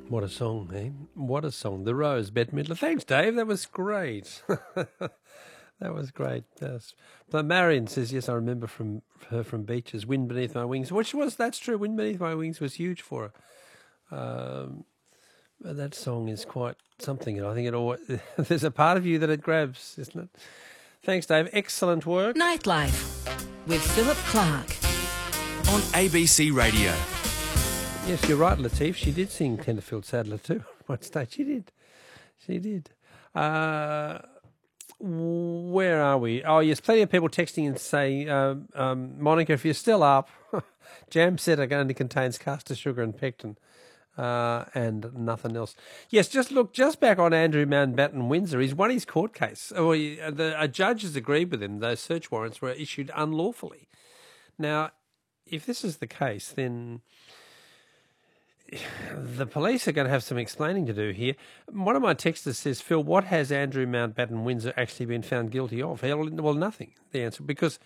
What a song, eh? What a song. The Rose, Bette Midler. Thanks, Dave. That was great. That was great. But Marion says, yes, I remember from her from Beaches, Wind Beneath My Wings, that's true. Wind Beneath My Wings was huge for her. That song is quite something, and I think it always, there's a part of you that it grabs, isn't it? Thanks, Dave. Excellent work. Nightlife with Philip Clark on ABC Radio. Yes, you're right, Latif. She did sing Tenterfield Saddler too at one stage. She did. Where are we? Oh, yes, plenty of people texting and saying, Monica, if you're still up, jam set only contains caster sugar and pectin and nothing else. Yes, just back on Andrew Mountbatten Windsor. He's won his court case. A judge has agreed with him those search warrants were issued unlawfully. Now, if this is the case, then the police are going to have some explaining to do here. One of my texters says, Phil, what has Andrew Mountbatten Windsor actually been found guilty of? Well, nothing, the answer, because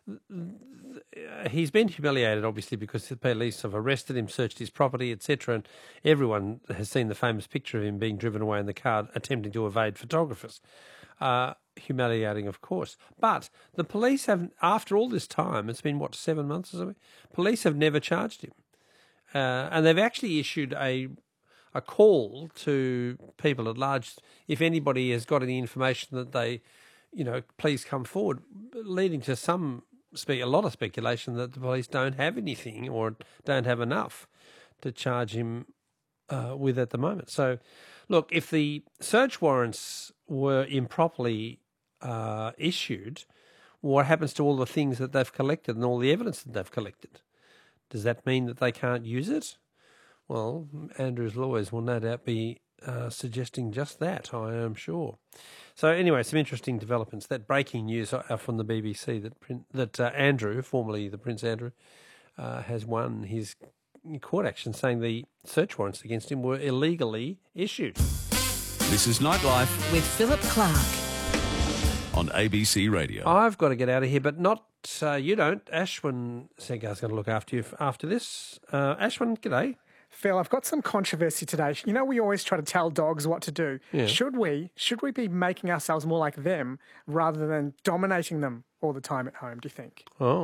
he's been humiliated, obviously, because the police have arrested him, searched his property, etc., and everyone has seen the famous picture of him being driven away in the car attempting to evade photographers. Humiliating, of course. But the police have, after all this time, it's been, 7 months or something, police have never charged him. And they've actually issued a call to people at large, if anybody has got any information that they, please come forward, leading to a lot of speculation that the police don't have anything or don't have enough to charge him with at the moment. So, look, if the search warrants were improperly issued, what happens to all the things that they've collected and all the evidence that they've collected? Does that mean that they can't use it? Well, Andrew's lawyers will no doubt be suggesting just that, I am sure. So anyway, some interesting developments. That breaking news from the BBC that Andrew, formerly the Prince Andrew, has won his court action saying the search warrants against him were illegally issued. This is Nightlife with Philip Clark on ABC Radio. I've got to get out of here, but not you don't. Ashwin Segar's going to look after you after this. Ashwin, g'day. Phil, I've got some controversy today. We always try to tell dogs what to do. Yeah. Should we be making ourselves more like them rather than dominating them all the time at home, do you think? Oh.